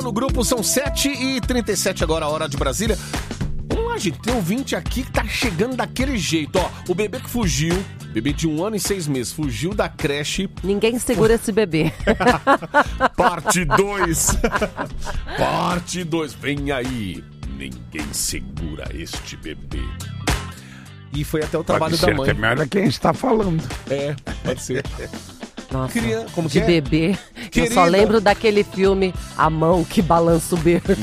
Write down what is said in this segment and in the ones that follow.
No grupo são 7h37 agora, a hora de Brasília. Vamos lá, gente, tem um 20 aqui que tá chegando daquele jeito, ó. O bebê que fugiu, bebê de 1 ano e 6 meses, fugiu da creche. Ninguém segura esse bebê. Parte 2. Parte 2, vem aí. Ninguém segura este bebê. E foi até o trabalho da mãe. Olha quem está falando. É, pode ser. Nossa, Como de que é? bebê. Querida. Eu só lembro daquele filme A Mão que Balança o Berço.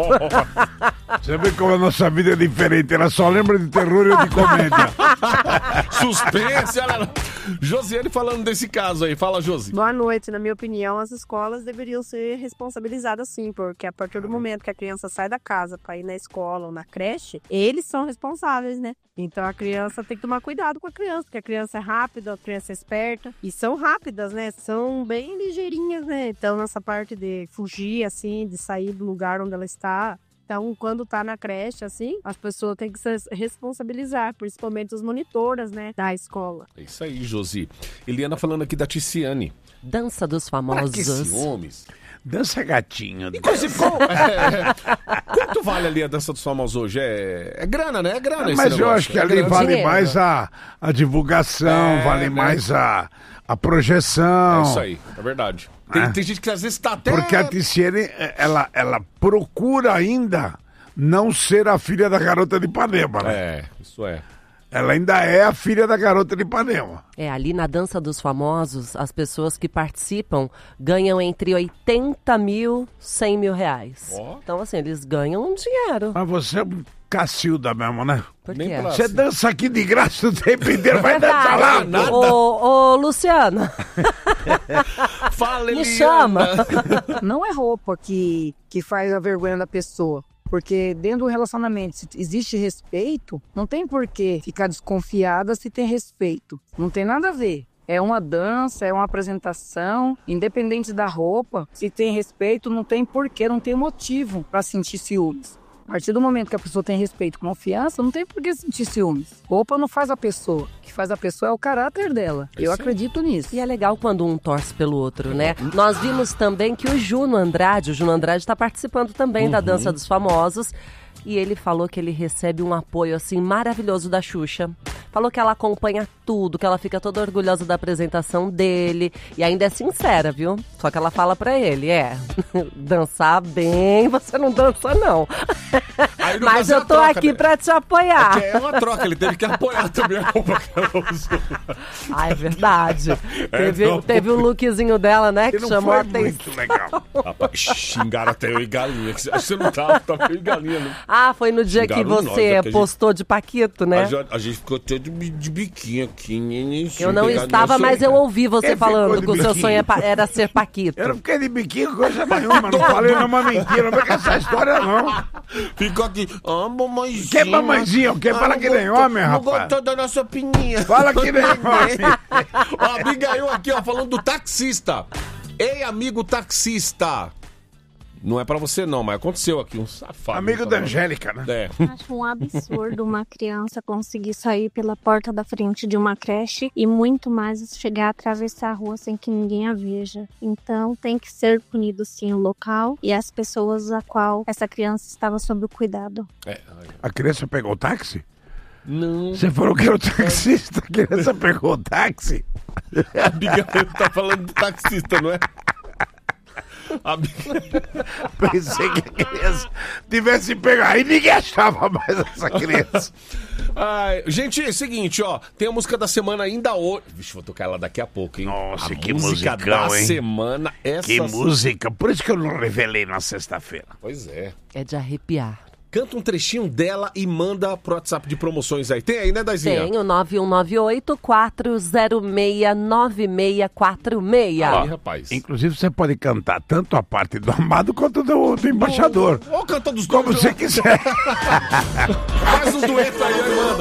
Você vê como a nossa vida é diferente. Ela só lembra de terror e de comédia. Suspense, olha lá. Josiane falando desse caso aí. Fala, Josi. Boa noite. Na minha opinião, as escolas deveriam ser responsabilizadas sim, porque a partir do momento que a criança sai da casa para ir na escola ou na creche, eles são responsáveis, né? Então a criança tem que tomar cuidado com a criança, porque a criança é rápida, a criança é esperta. E são rápidas, né? São bem ligeirinhas, né? Então nessa parte de fugir, assim, de sair do lugar onde ela está... Então, quando tá na creche, assim, as pessoas têm que se responsabilizar, principalmente os monitoras, né, da escola. É isso aí, Josi. Eliana falando aqui da Ticiane. Dança dos Pra famosos. que ciúmes? Dança gatinho. Inclusive, quanto vale ali a dança dos famosos hoje? É grana, né? É grana esse Mas eu negócio. acho que ali grana. vale Dinheiro. mais a divulgação, vale né? mais a projeção. É isso aí, é verdade. Tem gente que às vezes tá até... Porque a Ticiane, ela procura ainda não ser a filha da garota de Ipanema, né? É, isso é. Ela ainda é a filha da garota de Ipanema. Ali na Dança dos Famosos, as pessoas que participam ganham entre 80 mil e 100 mil reais. Ó. Então, assim, eles ganham um dinheiro. Mas você é um cacilda mesmo, né? Por Nem quê? pra- Você dança aqui de graça o tempo inteiro, vai dançar Verdade. lá. nada. Ô, Luciano, Fala, me Eliana. chama. Não é roupa que faz a vergonha da pessoa. Porque dentro do relacionamento, se existe respeito, não tem por que ficar desconfiada se tem respeito. Não tem nada a ver. É uma dança, é uma apresentação, independente da roupa. Se tem respeito, não tem porquê, não tem motivo para sentir ciúmes. A partir do momento que a pessoa tem respeito e confiança, não tem por que sentir ciúmes. Roupa não faz a pessoa. O que faz a pessoa é o caráter dela. Eu acredito nisso. E é legal quando um torce pelo outro, né? Nós vimos também que o Juno Andrade está participando também da Dança dos Famosos. E ele falou que ele recebe um apoio, assim, maravilhoso da Xuxa. Falou que ela acompanha tudo, que ela fica toda orgulhosa da apresentação dele. E ainda é sincera, viu? Só que ela fala pra ele, dançar bem, você não dança não. Aí, no Mas caso, é eu a tô troca, aqui né? pra te apoiar. É uma troca, ele teve que apoiar também a roupa que ela usou. É verdade. Não. Teve o lookzinho dela, né, que Não chamou a foi atenção. muito legal. Rapaz, xingaram até eu e galinha. Acho que você não tá eu e galinha, né? Ah, foi no dia que Xingaram nós, você é que a gente- postou de Paquito, né? A gente ficou até de biquinho aqui. Eu não estava, mas eu ouvi você Quem ficou falando de que o seu biquinho? sonho era ser Paquito. Eu não fiquei de biquinho coisa nenhuma, não falei nenhuma mentira, não vem com essa história não. Ficou aqui, mamãezinha. Que mamãezinha? O que? Fala que nem homem, Não rapaz. gostou da nossa pininha. Fala que nem homem. Ó, a Abigail aqui, ó, falando do taxista. Ei, amigo taxista. Não é pra você não, mas aconteceu aqui, um safado. Amigo da Angélica, né? É. Acho um absurdo uma criança conseguir sair pela porta da frente de uma creche e muito mais chegar a atravessar a rua sem que ninguém a veja. Então tem que ser punido sim o local e as pessoas a qual essa criança estava sob o cuidado. A criança pegou o táxi? Não. Você falou que era o taxista, a criança pegou o táxi? A Abigail tá falando do taxista, não é? Pensei que a criança tivesse pego. Aí ninguém achava mais essa criança. Ai, gente, é o seguinte, ó. Tem a música da semana ainda hoje. Vixe, vou tocar ela daqui a pouco, hein? Nossa, a que música musicão, da hein? semana. Essa... Que música. Por isso que eu não revelei na sexta-feira. Pois é. É de arrepiar. Canta um trechinho dela e manda pro WhatsApp de promoções aí. Tem aí, né, Daizinha? Tem o 9198-406-9646. Aí, rapaz. Inclusive, você pode cantar tanto a parte do amado quanto do embaixador. Ou canta dos dois. Como você quiser. Faz um dueto aí, manda.